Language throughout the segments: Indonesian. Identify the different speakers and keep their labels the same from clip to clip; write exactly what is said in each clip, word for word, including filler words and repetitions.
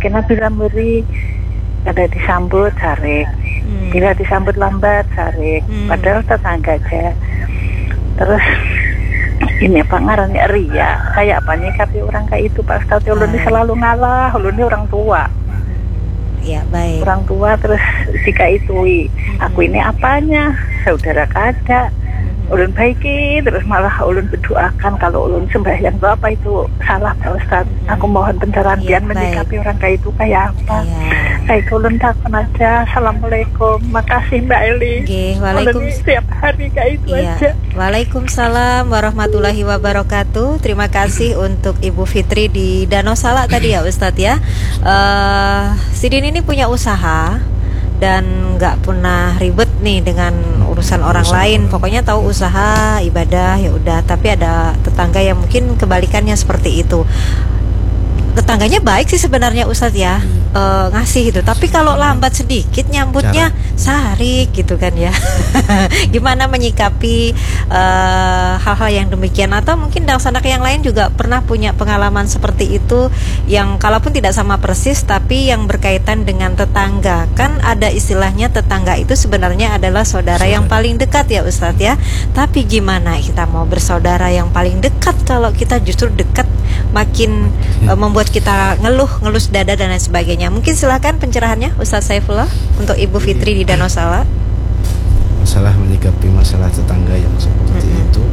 Speaker 1: kena bilang beri, ada disambut sarik, hmm. bila disambut lambat sarik, hmm. padahal tetangga aja. Terus ini apa ngarannya ria, kayak apa nyikapi orang kayak itu Pak Ustadz? Ulun ini selalu ngalah, ulun ini orang tua.
Speaker 2: Ya baik.
Speaker 1: Orang tua terus jika itu, aku ini apanya, saudara kada, ulun baiki, terus malah ulun berdoakan kalau ulun sembahyang itu apa itu salah Pak Ustadz. Aku mohon pencerahan
Speaker 2: Ya,
Speaker 1: pian menyikapi orang kayak itu kayak apa. Ya. Baik, ulun takon aja. Assalamualaikum, makasih Mbak Eli.
Speaker 2: Okay, waalaikum.
Speaker 1: Ulun setiap hari kayak itu
Speaker 2: ya.
Speaker 1: aja.
Speaker 2: Waalaikumsalam warahmatullahi wabarakatuh. Terima kasih untuk Ibu Fitri di Danau Salak tadi ya Ustadz ya. Uh, Sidin ini punya usaha dan nggak pernah ribet nih dengan urusan orang usaha lain. Pokoknya tahu usaha ibadah ya udah. Tapi ada tetangga yang mungkin kebalikannya seperti itu. Tetangganya baik sih sebenarnya Ustadz ya, e, ngasih gitu. Tapi kalau lambat sedikit nyambutnya sarik gitu kan ya. Gimana menyikapi e, hal-hal yang demikian? Atau mungkin Daksana yang lain juga pernah punya pengalaman seperti itu, yang kalaupun tidak sama persis tapi yang berkaitan dengan tetangga. Kan ada istilahnya tetangga itu sebenarnya adalah saudara yang paling dekat ya Ustadz ya. Tapi gimana kita mau bersaudara yang paling dekat kalau kita justru dekat makin e, membuat kita ngeluh, ngelus dada dan lain sebagainya. Mungkin silakan pencerahannya Ustaz Saifullah untuk Ibu Fitri di Danau Salak.
Speaker 3: Masalah menyikapi masalah tetangga yang seperti mm-hmm. itu,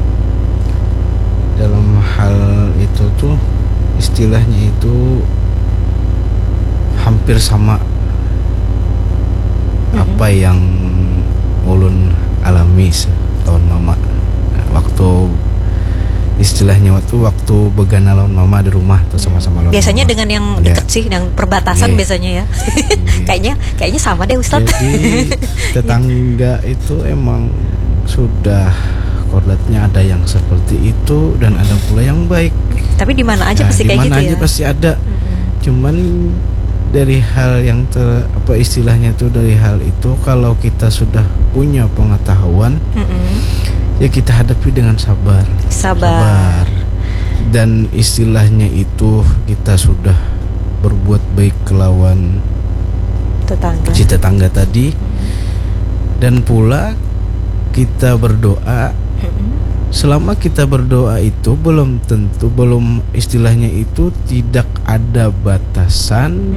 Speaker 3: dalam hal itu tuh istilahnya itu hampir sama mm-hmm. apa yang ulun alami tahun mama waktu istilahnya waktu waktu begana lawan mama di rumah tuh sama-sama lawan
Speaker 2: biasanya mama. Dengan yang dekat
Speaker 3: ya.
Speaker 2: Sih yang perbatasan yeah. biasanya ya. Yeah. kayaknya kayaknya sama deh Ustadz.
Speaker 3: Jadi tetangga itu emang sudah kodratnya ada yang seperti itu dan ada pula yang baik.
Speaker 2: Tapi di mana aja nah, pasti kayak gitu ya. Di mana aja
Speaker 3: pasti ada. Mm-hmm. Cuman dari hal yang ter, apa istilahnya itu dari hal itu kalau kita sudah punya pengetahuan mm-hmm. ya kita hadapi dengan sabar.
Speaker 2: Sabar. Sabar.
Speaker 3: Dan istilahnya itu kita sudah berbuat baik ke lawan
Speaker 2: tetangga.
Speaker 3: Si tetangga tadi. Dan pula kita berdoa. Selama kita berdoa itu belum tentu belum istilahnya itu tidak ada batasan.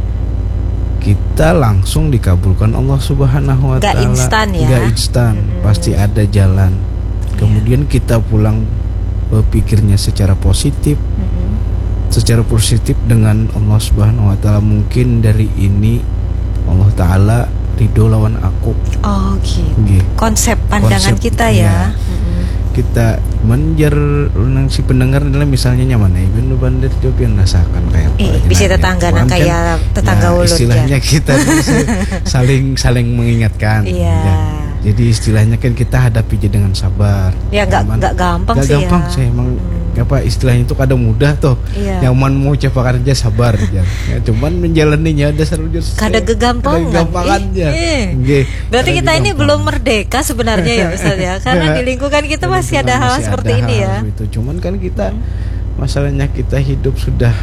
Speaker 3: Kita langsung dikabulkan Allah Subhanahu wa taala.
Speaker 2: Gak instan ya.
Speaker 3: Gak instan, mm-hmm. pasti ada jalan. Kemudian yeah. kita pulang berpikirnya secara positif. Mm-hmm. Secara positif dengan Allah Subhanahu wa taala, mungkin dari ini Allah taala ridho lawan aku.
Speaker 2: Oh, gitu. gitu. Konsep pandangan Konsep, kita ya. ya. Mm-hmm.
Speaker 3: Kita menjer nang si pendengar adalah misalnya nyaman ya ibnu bandir job yang rasakan kayak
Speaker 2: eh, bisa tetangga nang kayak tetangga
Speaker 3: ya,
Speaker 2: ulun
Speaker 3: istilahnya ya. Kita saling saling mengingatkan
Speaker 2: yeah.
Speaker 3: ya. Jadi istilahnya kan kita hadapi aja dengan sabar
Speaker 2: ya nggak nggak gampang
Speaker 3: gak
Speaker 2: sih
Speaker 3: gampang
Speaker 2: ya.
Speaker 3: sih emang hmm. apa istilahnya itu kadang mudah tuh yeah. yang man mau coba kerja sabar ya. Ya cuman menjalaninya dasar
Speaker 2: kadang gegampangan
Speaker 3: gegampangan ya
Speaker 2: eh. Berarti kita ini belum merdeka sebenarnya ya Ustaz ya, karena di lingkungan kita masih ada hal masih seperti ada ini hal ya
Speaker 3: itu. Cuman kan kita masalahnya kita hidup sudah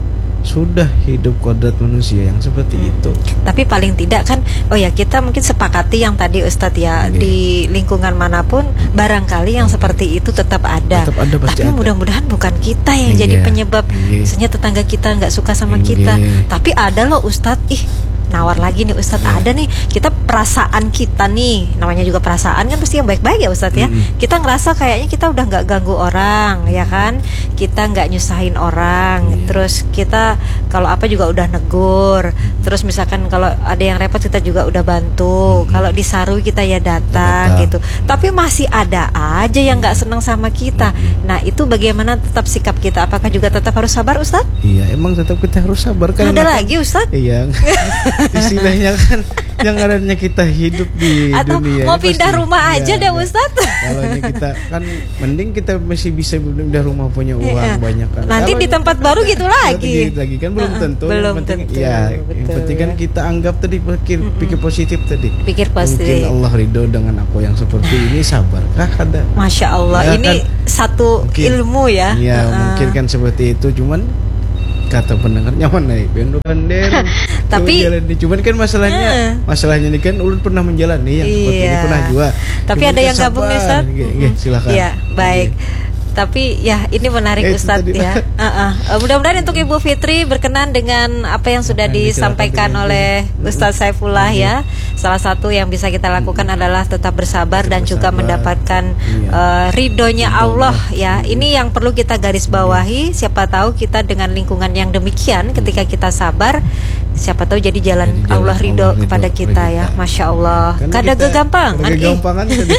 Speaker 3: sudah hidup kodrat manusia yang seperti hmm. itu.
Speaker 2: Tapi paling tidak kan, oh ya kita mungkin sepakati yang tadi Ustadz ya, okay. di lingkungan manapun barangkali yang seperti itu tetap ada.
Speaker 3: Tetap ada
Speaker 2: tapi mudah-mudahan bukan kita yang yeah. jadi penyebab. Yeah. Misalnya tetangga kita nggak suka sama yeah. kita. Tapi ada loh Ustadz, ih nawar lagi nih Ustadz, yeah. ada nih kita perasaan kita nih, namanya juga perasaan kan pasti yang baik-baik ya Ustadz ya. Mm-hmm. Kita ngerasa kayaknya kita udah nggak ganggu orang ya kan, kita nggak nyusahin orang, yeah. terus kita kalau apa juga udah negur, terus misalkan kalau ada yang repot kita juga udah bantu, mm-hmm. kalau disarui kita ya datang, datang gitu. Tapi masih ada aja yang nggak senang sama kita. Mm-hmm. Nah itu bagaimana tetap sikap kita? Apakah juga tetap harus sabar Ustadz?
Speaker 3: Iya emang tetap kita harus sabar kan.
Speaker 2: Ada lagi Ustadz?
Speaker 3: Iya. Istilahnya kan yang adanya kita hidup di
Speaker 2: atau
Speaker 3: dunia
Speaker 2: mau pindah pasti, rumah aja ya, deh Ustadz.
Speaker 3: Kalau kita kan mending kita masih bisa pindah rumah punya uang ya. Banyak kan.
Speaker 2: Nanti
Speaker 3: kalau
Speaker 2: di tempat baru gitu lagi.
Speaker 3: Gitu lagi kan belum uh, tentu.
Speaker 2: Belum
Speaker 3: yang penting,
Speaker 2: tentu.
Speaker 3: Ya,
Speaker 2: betul,
Speaker 3: yang penting kan kita anggap tadi pikir, mm-mm. pikir positif tadi.
Speaker 2: Pikir positif.
Speaker 3: Mungkin Allah ridho dengan aku yang seperti ini, sabarkah ada.
Speaker 2: Masya Allah, ya, ini kan, satu
Speaker 3: mungkin,
Speaker 2: ilmu ya.
Speaker 3: Iya, uh. mungkin kan seperti itu, cuman kata pendengar nyaman naik bendo bender.
Speaker 2: Tapi
Speaker 3: menjalani. Cuman kan masalahnya
Speaker 2: uh,
Speaker 3: masalahnya ini kan ulun pernah menjalani yang seperti
Speaker 2: iya.
Speaker 3: ini pernah juga.
Speaker 2: Tapi
Speaker 3: Cuman
Speaker 2: ada yang
Speaker 3: sabar.
Speaker 2: gabung nih Ustaz.
Speaker 3: Iya, silakan.
Speaker 2: Iya, baik.
Speaker 3: Iya.
Speaker 2: Tapi ya ini menarik
Speaker 3: Ya, itu
Speaker 2: Ustadz
Speaker 3: tadi.
Speaker 2: ya. Uh-uh. Uh, mudah-mudahan untuk Ibu Fitri berkenan dengan apa yang sudah
Speaker 3: Apa yang
Speaker 2: disampaikan
Speaker 3: disilakan
Speaker 2: oleh
Speaker 3: dengan
Speaker 2: Ustadz Saifullah ya. Salah satu yang bisa kita lakukan adalah tetap bersabar
Speaker 3: Tetap
Speaker 2: dan juga
Speaker 3: bersabar.
Speaker 2: mendapatkan
Speaker 3: Iya.
Speaker 2: uh, ridhonya
Speaker 3: Ridho
Speaker 2: Allah
Speaker 3: Allah.
Speaker 2: ya. Ini yang perlu kita garis bawahi. Siapa tahu kita dengan lingkungan yang demikian, ketika kita sabar, siapa tahu jadi jalan,
Speaker 3: Jadi jalan
Speaker 2: Allah ridho
Speaker 3: Allah ridho
Speaker 2: kepada
Speaker 3: kepada
Speaker 2: kita ya.
Speaker 3: kita.
Speaker 2: Masya Allah.
Speaker 3: Karena
Speaker 2: Kada
Speaker 3: kita-
Speaker 2: kegampangan.
Speaker 3: kada
Speaker 2: eh.
Speaker 3: kegampangan tadi.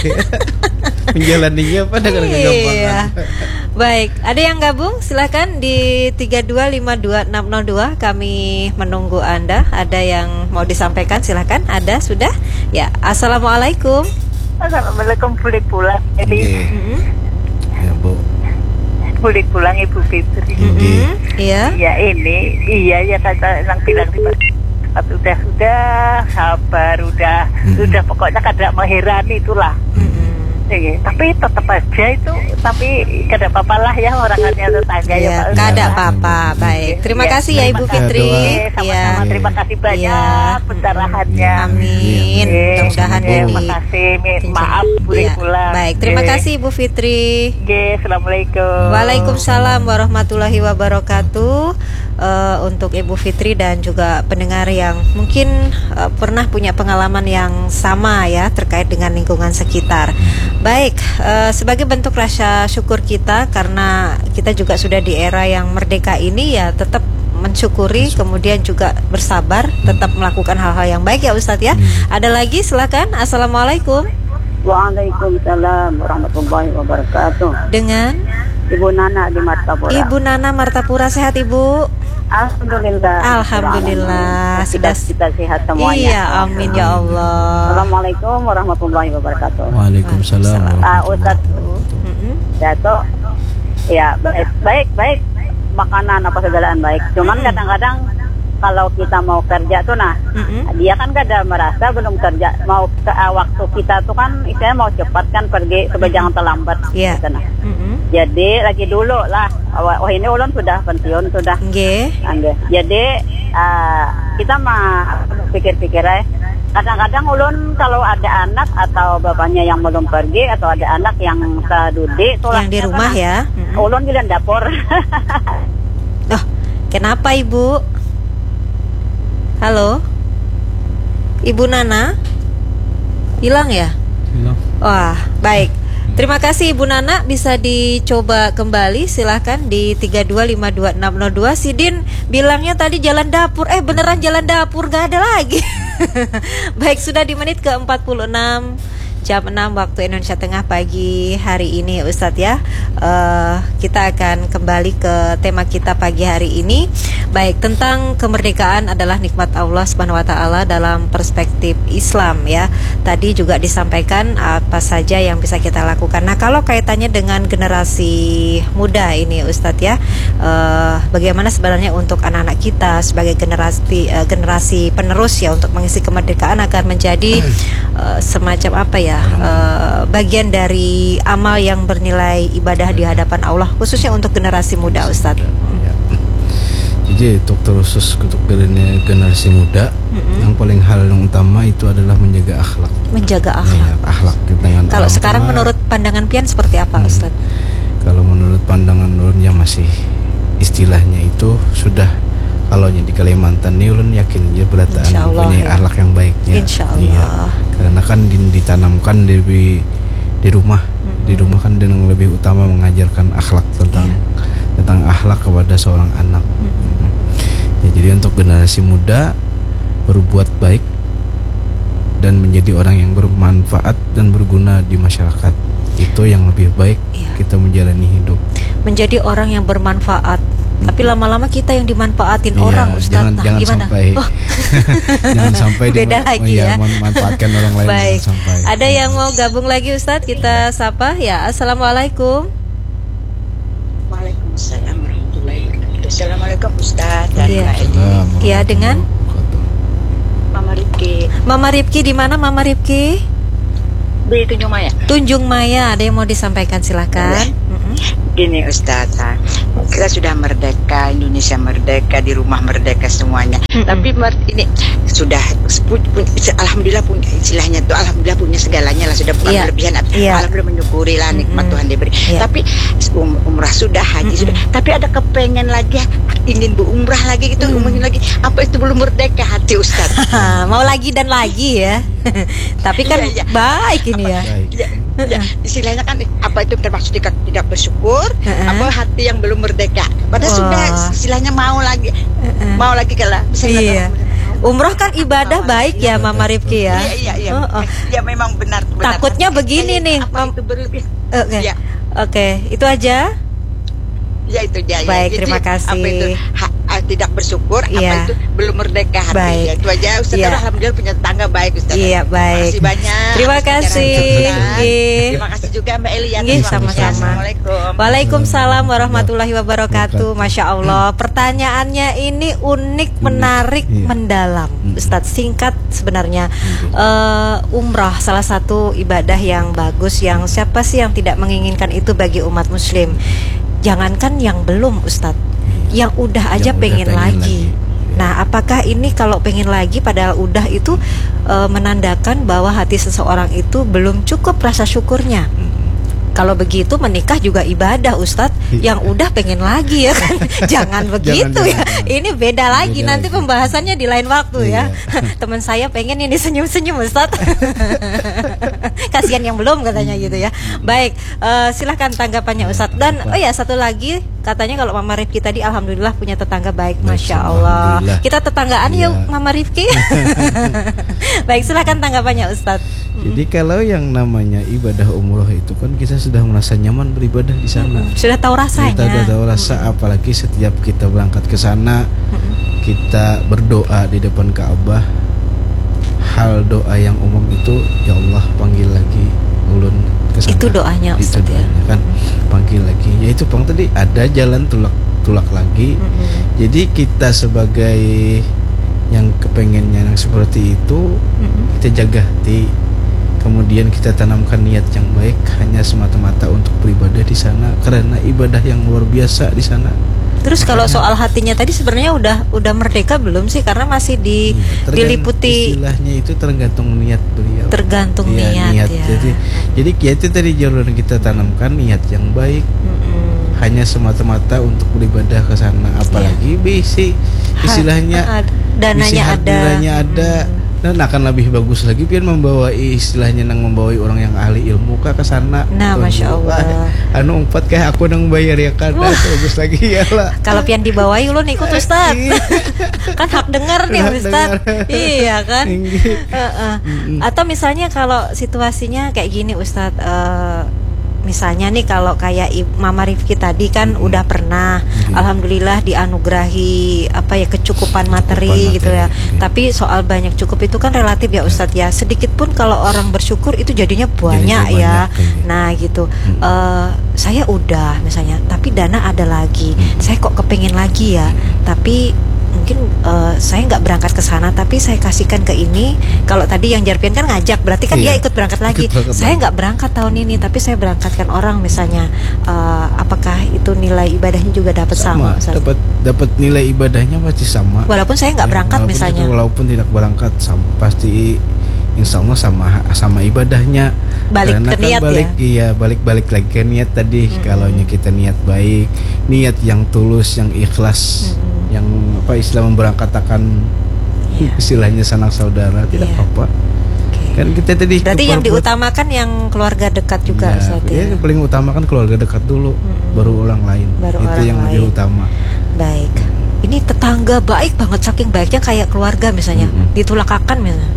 Speaker 3: Menjalaninya pada kada
Speaker 2: Iya.
Speaker 3: kegampangan.
Speaker 2: Baik, ada yang gabung? Silahkan di tiga dua lima dua enam nol dua. Kami menunggu Anda. Ada yang mau disampaikan? Silahkan. Ada? Sudah? Ya. Assalamualaikum.
Speaker 1: Assalamualaikum, boleh pulang. Jadi
Speaker 3: Oke.
Speaker 2: Mm-mm.
Speaker 3: Ya, Bu.
Speaker 1: boleh pulang Ibu Fitri.
Speaker 3: Oke.
Speaker 2: Mm-mm. Iya.
Speaker 1: Ya ini, iya ya kata yang bilang di tapi udah sudah sabar, udah
Speaker 3: Mm-mm.
Speaker 1: udah pokoknya kada mengherani itulah.
Speaker 2: Mm-mm.
Speaker 1: Iya, tapi tetap aja itu, tapi kada apa-apa lah ya orangnya tetangga ya
Speaker 2: Iya,
Speaker 1: Pak.
Speaker 2: nggak ada
Speaker 3: Ustaz.
Speaker 2: apa-apa. Baik. Terima
Speaker 1: Iya,
Speaker 2: kasih ya Ibu
Speaker 1: terima
Speaker 2: Fitri.
Speaker 1: kasih.
Speaker 2: Ya.
Speaker 1: Sama-sama, terima kasih banyak
Speaker 2: Iya.
Speaker 1: pencerahannya.
Speaker 2: Amin.
Speaker 3: Iya,
Speaker 2: Mudah-mudahan
Speaker 3: sama-sama, Bu.
Speaker 2: ini.
Speaker 1: Terima kasih, Mi- maaf boleh
Speaker 2: Iya.
Speaker 1: pulang.
Speaker 2: Baik, terima
Speaker 1: Iya.
Speaker 2: kasih Ibu Fitri.
Speaker 1: Iya, assalamualaikum.
Speaker 2: Waalaikumsalam warahmatullahi wabarakatuh. Uh, untuk Ibu Fitri dan juga pendengar yang mungkin uh, pernah punya pengalaman yang sama ya terkait dengan lingkungan sekitar. Baik, uh, sebagai bentuk rasa syukur kita karena kita juga sudah di era yang merdeka ini ya, tetap mensyukuri, kemudian juga bersabar, tetap melakukan hal-hal yang baik ya Ustadz ya. Ada lagi, silakan. Assalamualaikum.
Speaker 4: Waalaikumsalam warahmatullahi wabarakatuh.
Speaker 2: Dengan
Speaker 4: Ibu Nana di Martapura.
Speaker 2: Ibu Nana Martapura. Sehat Ibu?
Speaker 4: Alhamdulillah.
Speaker 2: Alhamdulillah.
Speaker 4: Kita,
Speaker 2: Sudah
Speaker 4: kita sehat semuanya.
Speaker 2: Iya, amin ya Allah.
Speaker 4: Assalamualaikum warahmatullahi wabarakatuh.
Speaker 3: Waalaikumsalam.
Speaker 4: Ah, Ustaz
Speaker 2: Mm-mm.
Speaker 4: Dato, ya baik, baik, baik. Makanan apa segalaan baik. Cuman kadang-kadang kalau kita mau kerja tuh nah,
Speaker 2: Mm-mm.
Speaker 4: dia kan gak ada merasa belum kerja. Mau ke, ah, waktu kita tuh kan istilahnya mau cepat kan pergi supaya jangan terlambat.
Speaker 2: Iya.
Speaker 4: Gitu, nah.
Speaker 2: Mm-mm.
Speaker 4: Jadi lagi dulu lah. Oh ini ulun sudah pensiun sudah.
Speaker 2: Nggih.
Speaker 4: Angge. Jadi uh, kita mah pikir-pikir aja. Kadang-kadang ulun kalau ada anak atau bapaknya yang belum pergi atau ada anak yang sadudi
Speaker 2: Yang di rumah ya. Mm-mm.
Speaker 4: ulun di dalam dapur.
Speaker 2: Oh, kenapa Ibu? Halo, Ibu Nana, hilang ya?
Speaker 3: Hilang.
Speaker 2: Wah, baik. Terima kasih Ibu Nana, bisa dicoba kembali silahkan di tiga dua lima dua enam nol dua. Sidin bilangnya tadi jalan dapur, eh beneran jalan dapur, gak ada lagi. Baik, sudah di menit ke empat puluh enam jam enam waktu Indonesia Tengah pagi hari ini Ustadz ya. uh, Kita akan kembali ke tema kita pagi hari ini. Baik, tentang kemerdekaan adalah nikmat Allah Subhanahu wa taala dalam perspektif Islam ya. Tadi juga disampaikan apa saja yang bisa kita lakukan. Nah, kalau kaitannya dengan generasi muda ini Ustadz ya, uh, bagaimana sebenarnya untuk anak-anak kita sebagai generasi uh, generasi penerus ya, untuk mengisi kemerdekaan agar menjadi uh, semacam apa ya, Uh, bagian dari amal yang bernilai ibadah di hadapan Allah, khususnya untuk generasi muda Ustadz.
Speaker 3: Ya. Jadi untuk terus untuk generasi, generasi muda,
Speaker 2: Mm-mm.
Speaker 3: yang paling hal yang utama itu adalah menjaga akhlak.
Speaker 2: Menjaga
Speaker 3: Ya,
Speaker 2: akhlak.
Speaker 3: akhlak dengan
Speaker 2: Kalau
Speaker 3: orang
Speaker 2: sekarang
Speaker 3: tua.
Speaker 2: menurut pandangan pian seperti apa
Speaker 3: Hmm.
Speaker 2: Ustadz?
Speaker 3: Kalau menurut pandangan ulun ya masih istilahnya itu sudah, kalau di Kalimantan ini ulun yakin dia berataan
Speaker 2: Insya Allah,
Speaker 3: mempunyai
Speaker 2: ya.
Speaker 3: akhlak yang baik ya.
Speaker 2: Insya Allah.
Speaker 3: Iya. Karena kan di- ditanamkan di di rumah,
Speaker 2: Mm-mm.
Speaker 3: di rumah kan dengan lebih utama mengajarkan akhlak tentang
Speaker 2: Iya.
Speaker 3: tentang akhlak kepada seorang anak.
Speaker 2: Mm-mm.
Speaker 3: Ya, jadi untuk generasi muda berbuat baik dan menjadi orang yang bermanfaat dan berguna di masyarakat, itu yang lebih baik
Speaker 2: Iya.
Speaker 3: kita menjalani hidup.
Speaker 2: Menjadi orang yang bermanfaat. Tapi lama-lama kita yang dimanfaatin
Speaker 3: Iya,
Speaker 2: orang Ustadz.
Speaker 3: jangan,
Speaker 2: Nah,
Speaker 3: jangan
Speaker 2: gimana?
Speaker 3: sampai
Speaker 2: Oh.
Speaker 3: jangan sampai
Speaker 2: Beda
Speaker 3: dia-
Speaker 2: lagi
Speaker 3: iya,
Speaker 2: ya.
Speaker 3: memanfaatkan orang lain.
Speaker 2: Baik.
Speaker 3: Jangan sampai.
Speaker 2: Ada yang mau gabung lagi Ustadz? Kita sapa ya. Assalamualaikum.
Speaker 5: Waalaikumsalam warahmatullahi wabarakatuh. Assalamualaikum Ustaz dan
Speaker 2: Iya.
Speaker 5: Kak Edi.
Speaker 3: Assalamualaikum
Speaker 2: Iya, dengan?
Speaker 3: warahmatullahi wabarakatuh.
Speaker 5: Mama Rifki
Speaker 2: Mama Rifki di mana Mama Rifki?
Speaker 5: di Tunjung Maya.
Speaker 2: Tunjung Maya, ada yang mau disampaikan silakan. Mm-mm.
Speaker 5: Gini Ustaz, kita sudah merdeka, Indonesia merdeka, di rumah merdeka semuanya.
Speaker 2: Mm-mm.
Speaker 5: Tapi mer- ini sudah pu- pu- alhamdulillah punya istilahnya tuh, alhamdulillah punya segalanya lah, sudah bukan
Speaker 2: Iya.
Speaker 5: berlebihan.
Speaker 2: Iya.
Speaker 5: Alhamdulillah menyukuri lah nikmat
Speaker 2: Mm-mm.
Speaker 5: Tuhan diberi.
Speaker 2: Iya.
Speaker 5: Tapi um- umrah sudah, haji
Speaker 2: Mm-mm.
Speaker 5: sudah. Tapi ada kepengen lagi, ingin berumrah lagi gitu,
Speaker 2: Mm.
Speaker 5: umrah lagi. Apa itu belum merdeka hati Ustaz?
Speaker 2: Hah, mau lagi dan lagi ya. Tapi kan
Speaker 5: Iya, iya.
Speaker 2: baik ini ya.
Speaker 3: Baik.
Speaker 5: Ya, ya, istilahnya kan apa itu termasuk tidak, tidak bersyukur,
Speaker 2: Uh-uh.
Speaker 5: apa hati yang belum merdeka. Padahal
Speaker 2: Wah.
Speaker 5: sudah istilahnya mau lagi,
Speaker 2: Uh-uh.
Speaker 5: mau lagi kalau bisa
Speaker 2: Iya. Umroh kan ibadah
Speaker 5: Mau
Speaker 2: baik
Speaker 5: lagi.
Speaker 2: ya Mama Rifki ya.
Speaker 5: Iya iya iya.
Speaker 2: Oh, oh.
Speaker 5: Ya memang benar. benar.
Speaker 2: Takutnya begini
Speaker 5: Kayak
Speaker 2: nih,
Speaker 5: Apa
Speaker 2: Mam-
Speaker 5: itu berlebih?
Speaker 2: Oke.
Speaker 5: Ya,
Speaker 2: Oke, itu aja.
Speaker 5: ya itu ya. ya.
Speaker 2: Baik,
Speaker 5: Jadi,
Speaker 2: terima kasih.
Speaker 5: Apa itu ha- ah, tidak bersyukur?
Speaker 2: Iya.
Speaker 5: Apa itu belum merdeka hati?
Speaker 2: Baik.
Speaker 5: Ya, itu aja. Ustaz,
Speaker 2: Iya.
Speaker 5: alhamdulillah punya tetangga baik Ustaz.
Speaker 2: Iya, baik.
Speaker 5: Terima kasih banyak.
Speaker 2: Terima
Speaker 5: atas
Speaker 2: kasih.
Speaker 5: pembicaraan.
Speaker 2: Nggih.
Speaker 5: Terima kasih juga Mbak Elian.
Speaker 2: Nggih,
Speaker 5: Terima kasih.
Speaker 2: sama-sama.
Speaker 5: Assalamualaikum.
Speaker 2: Waalaikumsalam warahmatullahi wabarakatuh. Masya Allah, pertanyaannya ini unik, menarik,
Speaker 3: Iya.
Speaker 2: mendalam.
Speaker 3: Mm.
Speaker 2: Ustadz, singkat sebenarnya. Eh, umrah salah satu ibadah yang bagus, yang siapa sih yang tidak menginginkan itu bagi umat muslim. Jangankan yang belum Ustadz, yang udah aja
Speaker 3: Yang udah
Speaker 2: pengen,
Speaker 3: pengen
Speaker 2: lagi.
Speaker 3: lagi.
Speaker 2: Nah, apakah ini kalau pengen lagi padahal udah itu eh, menandakan bahwa hati seseorang itu belum cukup rasa syukurnya? Kalau begitu menikah juga ibadah Ustadz.
Speaker 3: Iya.
Speaker 2: Yang udah pengen lagi ya kan. Jangan begitu
Speaker 3: Jangan,
Speaker 2: ya.
Speaker 3: jangan.
Speaker 2: Ini beda lagi.
Speaker 3: Beda
Speaker 2: Nanti
Speaker 3: lagi.
Speaker 2: pembahasannya di lain waktu ya.
Speaker 3: Iya.
Speaker 2: Teman saya pengen ini senyum-senyum Ustadz. Kasihan yang belum katanya gitu ya. Baik, eh, silahkan tanggapannya Ustadz. Dan oh ya satu lagi, katanya kalau Mama Rifki tadi alhamdulillah punya tetangga baik.
Speaker 3: Baik,
Speaker 2: Masya Allah.
Speaker 3: alhamdulillah.
Speaker 2: Kita tetanggaan
Speaker 3: Iya.
Speaker 2: yuk Mama Rifki. Baik, silahkan tanggapannya Ustadz.
Speaker 3: Jadi kalau yang namanya ibadah umroh itu kan kita sudah merasa nyaman beribadah di sana.
Speaker 2: Sudah tahu rasanya.
Speaker 3: Kita sudah tahu rasa, apalagi setiap kita berangkat ke sana, kita berdoa di depan Ka'bah. Hal doa yang umum itu, ya Allah panggil lagi ulun ke sana.
Speaker 2: Itu doanya
Speaker 3: Itu
Speaker 2: Ustadz ya.
Speaker 3: doanya kan, panggil lagi. Ya itu Bang tadi ada jalan tulak tulak lagi.
Speaker 2: Mm-mm.
Speaker 3: Jadi kita sebagai yang kepengennya yang seperti itu,
Speaker 2: Mm-mm.
Speaker 3: kita jaga hati, kemudian kita tanamkan niat yang baik hanya semata-mata untuk beribadah di sana, karena ibadah yang luar biasa di sana.
Speaker 2: Terus kalau soal hatinya tadi sebenarnya udah udah merdeka belum sih? Karena masih di
Speaker 3: Tergan-
Speaker 2: diliputi
Speaker 3: istilahnya itu tergantung niat beliau.
Speaker 2: tergantung
Speaker 3: Iya,
Speaker 2: niat, ya.
Speaker 3: Jadi, jadi ya itu tadi jalur kita tanamkan niat yang baik,
Speaker 2: Mm-mm.
Speaker 3: hanya semata-mata untuk beribadah ke sana. Apalagi bisi istilahnya
Speaker 2: Ha- ha- dananya
Speaker 3: bisi
Speaker 2: ada.
Speaker 3: hardiranya ada. Dan akan lebih bagus lagi pian membawa istilahnya nang membawa orang yang ahli ilmu kah ke sana.
Speaker 2: Nah,
Speaker 3: Tuh,
Speaker 2: Masya Allah.
Speaker 3: wah, anu empat kayak aku nang bayar ya kan.
Speaker 2: Wah.
Speaker 3: Bagus lagi ya lah.
Speaker 2: Kalau pian dibawahi ulun ikut Ustad. Kan hak denger nih
Speaker 3: Hak
Speaker 2: Ustad.
Speaker 3: denger.
Speaker 2: Iya kan.
Speaker 3: Tinggi.
Speaker 2: Heeh.
Speaker 3: Mm-mm.
Speaker 2: Atau misalnya kalau situasinya kayak gini Ustad, eh, misalnya nih kalau kayak I- Mama Rifki tadi kan udah pernah,
Speaker 3: Mhm.
Speaker 2: alhamdulillah dianugerahi apa ya kecukupan materi,
Speaker 3: Kecukupan
Speaker 2: gitu ya.
Speaker 3: materi, oke.
Speaker 2: Tapi soal banyak cukup itu kan relatif ya Ustadz ya. Sedikit pun kalau orang bersyukur itu jadinya banyak
Speaker 3: Jadinya
Speaker 2: ya.
Speaker 3: banyak, iya.
Speaker 2: Nah gitu.
Speaker 3: Mhm.
Speaker 2: Eh, saya udah misalnya, tapi dana ada lagi.
Speaker 3: Mhm.
Speaker 2: Saya kok kepengen lagi ya. Tapi mungkin eh, saya nggak berangkat ke sana, tapi saya kasihkan ke ini. Kalau tadi yang Jarpian kan ngajak, berarti kan
Speaker 3: Iya.
Speaker 2: dia ikut berangkat lagi.
Speaker 3: Ikut berangkat
Speaker 2: Saya
Speaker 3: lagi.
Speaker 2: nggak berangkat tahun ini, tapi saya berangkatkan orang misalnya. Eh, apakah itu nilai ibadahnya juga dapat sama?
Speaker 3: sama
Speaker 2: Ustaz?
Speaker 3: dapat dapat nilai ibadahnya pasti sama.
Speaker 2: Walaupun saya nggak
Speaker 3: Ya,
Speaker 2: berangkat
Speaker 3: walaupun
Speaker 2: misalnya.
Speaker 3: itu- walaupun tidak berangkat sama, pasti insya Allah sama sama ibadahnya.
Speaker 2: Balik
Speaker 3: Karena
Speaker 2: ke
Speaker 3: kan
Speaker 2: niat
Speaker 3: balik,
Speaker 2: ya?
Speaker 3: Iya balik balik lagi ke niat tadi.
Speaker 2: Mm-mm.
Speaker 3: Kalau kita niat baik, niat yang tulus, yang ikhlas,
Speaker 2: Mm-mm.
Speaker 3: yang apa istilah memberangkatakan
Speaker 2: Iya.
Speaker 3: istilahnya sanak saudara, tidak
Speaker 2: Iya.
Speaker 3: apa-apa.
Speaker 2: Oke.
Speaker 3: Kan kita tadi
Speaker 2: Berarti yang
Speaker 3: keperbuat-
Speaker 2: diutamakan yang keluarga dekat juga
Speaker 3: Ya,
Speaker 2: Ustaz,
Speaker 3: ya,
Speaker 2: ya?
Speaker 3: yang paling utama kan keluarga dekat dulu,
Speaker 2: Mm-mm.
Speaker 3: baru orang lain.
Speaker 2: Baru
Speaker 3: itu
Speaker 2: orang
Speaker 3: yang lebih
Speaker 2: lain.
Speaker 3: utama.
Speaker 2: Baik. Ini tetangga baik banget, saking baiknya kayak keluarga misalnya.
Speaker 3: Mm-mm.
Speaker 2: Ditulakakan misalnya.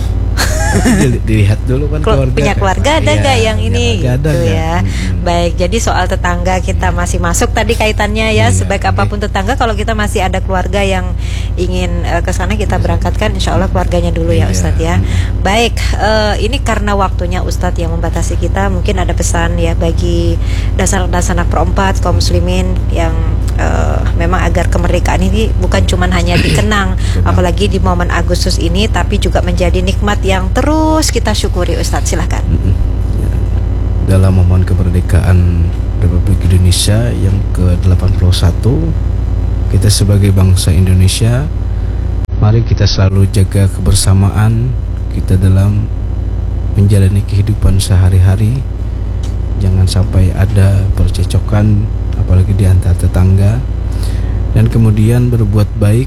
Speaker 3: Tapi dili- dilihat dulu kan
Speaker 2: Kelu-
Speaker 3: keluarga.
Speaker 2: punya keluarga ada
Speaker 3: Iya,
Speaker 2: nggak yang ini
Speaker 3: ya, ada
Speaker 2: gitu
Speaker 3: nggak?
Speaker 2: ya.
Speaker 3: Mm-mm.
Speaker 2: Baik, jadi soal tetangga kita masih masuk tadi kaitannya ya.
Speaker 3: Iya,
Speaker 2: Sebaik
Speaker 3: oke.
Speaker 2: apapun tetangga, kalau kita masih ada keluarga yang ingin eh, ke sana, kita berangkatkan insya Allah keluarganya dulu ya
Speaker 3: Iya.
Speaker 2: Ustadz ya. Baik, eh, ini karena waktunya Ustadz yang membatasi kita, mungkin ada pesan ya bagi dasar-dasar anak perempat kaum muslimin yang eh, memang agar kemerdekaan ini bukan cuma hanya dikenang, apalagi di momen Agustus ini, tapi juga menjadi nikmat yang terus kita syukuri Ustadz, silakan.
Speaker 3: Dalam momen kemerdekaan Republik Indonesia yang ke delapan puluh satu, kita sebagai bangsa Indonesia, mari kita selalu jaga kebersamaan kita dalam menjalani kehidupan sehari-hari. Jangan sampai ada percecokan, apalagi di antara tetangga. Dan kemudian berbuat baik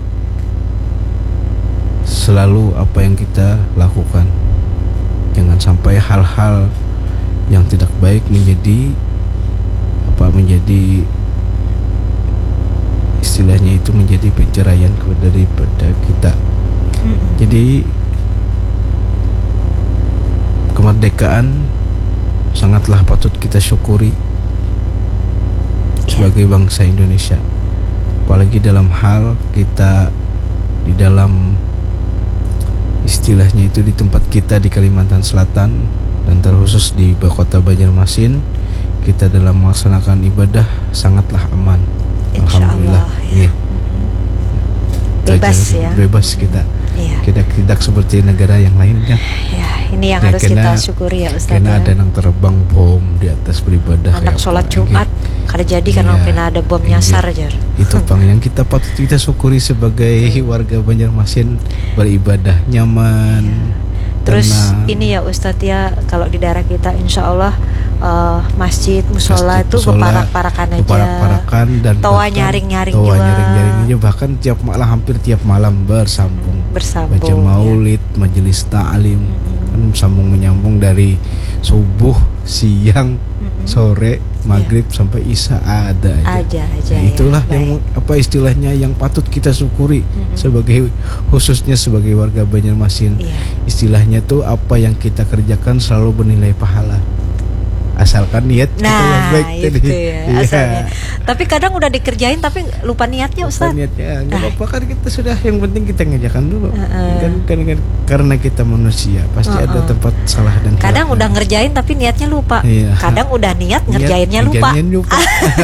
Speaker 3: selalu apa yang kita lakukan. Jangan sampai hal-hal yang tidak baik menjadi apa menjadi istilahnya itu menjadi penceraian daripada kita. Jadi kemerdekaan sangatlah patut kita syukuri sebagai bangsa Indonesia. Apalagi dalam hal kita di dalam istilahnya itu di tempat kita di Kalimantan Selatan dan terkhusus di kota Banjarmasin, kita dalam melaksanakan ibadah sangatlah aman. Alhamdulillah. Ya.
Speaker 2: Bebas ya.
Speaker 3: Bebas kita.
Speaker 2: Iya.
Speaker 3: Kita tidak seperti negara yang lain kan.
Speaker 2: Ya, ini yang
Speaker 3: ya,
Speaker 2: harus
Speaker 3: kena,
Speaker 2: kita syukuri ya Ustaz.
Speaker 3: Karena
Speaker 2: ya.
Speaker 3: ada yang terbang bom di atas beribadah.
Speaker 2: Anak sholat Jumat kada jadi karena
Speaker 3: ya,
Speaker 2: kena ada bom
Speaker 3: iya.
Speaker 2: nyasar jar.
Speaker 3: Itu Bang yang kita patut kita syukuri sebagai warga Banjarmasin, beribadah nyaman. Ya.
Speaker 2: Terus
Speaker 3: tenang.
Speaker 2: ini ya Ustadz ya, kalau di daerah kita insya Allah uh, masjid, musola itu beparak-parakan aja,
Speaker 3: beparak-parakan dan
Speaker 2: toa nyaring-nyaring
Speaker 3: toa
Speaker 2: juga,
Speaker 3: nyaring-nyaring aja, bahkan tiap malam hampir tiap malam bersambung,
Speaker 2: bersambung
Speaker 3: baca maulid, ya. Majelis ta'lim, mm-hmm. kan sambung menyambung dari subuh, siang, mm-hmm. sore, maghrib ya. Sampai isya ada aja.
Speaker 2: Aja, aja
Speaker 3: nah, itulah
Speaker 2: ya.
Speaker 3: yang
Speaker 2: Baik.
Speaker 3: apa istilahnya yang patut kita syukuri
Speaker 2: mm-hmm.
Speaker 3: sebagai khususnya sebagai warga Banjarmasin.
Speaker 2: Ya.
Speaker 3: Istilahnya tuh apa yang kita kerjakan selalu bernilai pahala. Asalkan niat
Speaker 2: nah,
Speaker 3: kita yang baik
Speaker 2: itu
Speaker 3: tadi.
Speaker 2: ya,
Speaker 3: Iya.
Speaker 2: asalnya. Tapi kadang udah dikerjain tapi lupa niatnya Ustaz.
Speaker 3: Lupa niatnya, nggak
Speaker 2: Ah.
Speaker 3: apa-apa kan kita sudah, yang penting kita ngerjakan dulu.
Speaker 2: Uh-uh.
Speaker 3: Kan, kan, kan karena kita manusia pasti
Speaker 2: Uh-uh.
Speaker 3: ada tempat salah dan
Speaker 2: kadang
Speaker 3: kelemahan.
Speaker 2: udah ngerjain tapi niatnya lupa.
Speaker 3: Iya.
Speaker 2: Kadang udah niat ngerjainnya
Speaker 3: Niat,
Speaker 2: lupa.
Speaker 3: ngerjainnya lupa.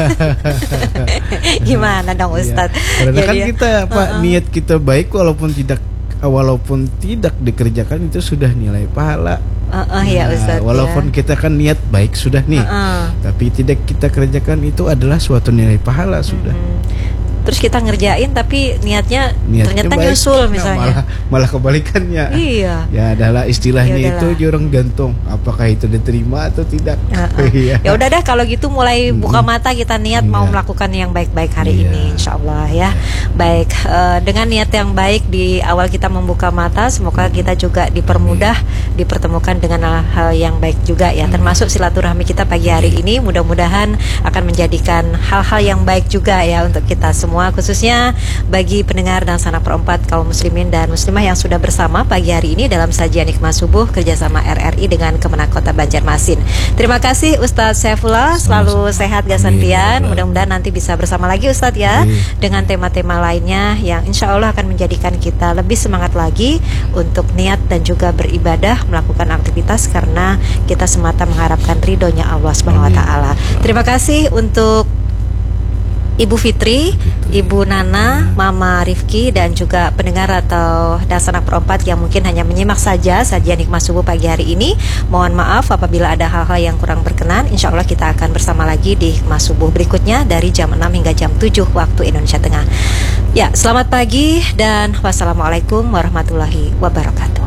Speaker 2: Gimana dong Ustaz?
Speaker 3: Iya. Karena kan
Speaker 2: Jadi,
Speaker 3: kita apa
Speaker 2: uh-uh.
Speaker 3: niat kita baik walaupun tidak walaupun tidak dikerjakan itu sudah nilai pahala.
Speaker 2: Uh-uh, ya Ustaz.
Speaker 3: Walaupun
Speaker 2: ya.
Speaker 3: kita kan niat baik sudah nih,
Speaker 2: uh-uh.
Speaker 3: tapi tidak kita kerjakan itu adalah suatu nilai pahala sudah.
Speaker 2: Mm-hmm. Terus kita ngerjain tapi niatnya,
Speaker 3: Niatnya
Speaker 2: ternyata
Speaker 3: baik.
Speaker 2: Nyusul
Speaker 3: Nah,
Speaker 2: misalnya.
Speaker 3: malah, malah kebalikannya.
Speaker 2: Iya.
Speaker 3: Ya adalah istilahnya
Speaker 2: Ya
Speaker 3: itu jurang gantung. Apakah itu diterima atau tidak?
Speaker 2: Uh-uh.
Speaker 3: Iya.
Speaker 2: Ya udah dah kalau gitu mulai buka mata kita niat mau
Speaker 3: Iya.
Speaker 2: melakukan yang baik-baik hari
Speaker 3: Iya.
Speaker 2: ini insya Allah ya. Baik uh, dengan niat yang baik di awal kita membuka mata, semoga kita juga dipermudah dipertemukan dengan hal-hal yang baik juga ya. Termasuk silaturahmi kita pagi hari ini mudah-mudahan akan menjadikan hal-hal yang baik juga ya untuk kita semua, khususnya bagi pendengar dan sanak perempat kaum muslimin dan muslimah yang sudah bersama pagi hari ini dalam sajian Hikmah Subuh kerjasama R R I dengan Kemenak Kota Banjarmasin. Terima kasih Ustadz Saifullah, selalu sehat gasantian. Mudah-mudahan nanti bisa bersama lagi Ustadz ya, dengan tema-tema lainnya yang insya Allah akan menjadikan kita lebih semangat lagi untuk niat dan juga beribadah, melakukan aktivitas karena kita semata mengharapkan ridhonya Allah Subhanahu wa taala. Terima kasih untuk Ibu Fitri, Ibu Nana, Mama Rifki, dan juga pendengar atau dan sanak perempat yang mungkin hanya menyimak saja sajian Hikmah Subuh pagi hari ini. Mohon maaf apabila ada hal-hal yang kurang berkenan. Insya Allah kita akan bersama lagi di Hikmah Subuh berikutnya dari jam enam hingga jam tujuh waktu Indonesia Tengah. Ya, selamat pagi dan wassalamualaikum warahmatullahi wabarakatuh.